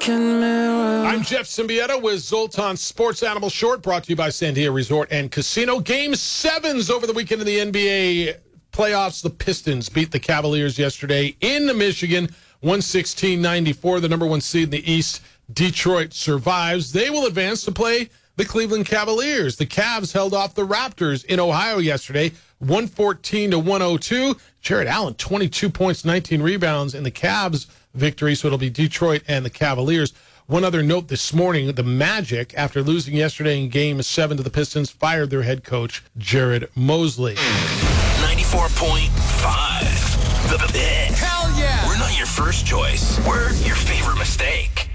I'm Jeff Symbieta with Zoltan Sports Animal Short, brought to you by Sandia Resort and Casino. Game 7s over the weekend in the NBA playoffs. The Pistons beat the Cavaliers yesterday in Michigan, 116-94. The number one seed in the East, Detroit, survives. They will advance to play the Cleveland Cavaliers. The Cavs held off the Raptors in Ohio yesterday, 114-102. Jared Allen, 22 points, 19 rebounds in the Cavs victory, so it'll be Detroit and the Cavaliers. One other note this morning, the Magic, after losing yesterday in Game 7 to the Pistons, fired their head coach, Jared Mosley. 94.5. The Hell yeah! We're not your first choice. We're your favorite mistake.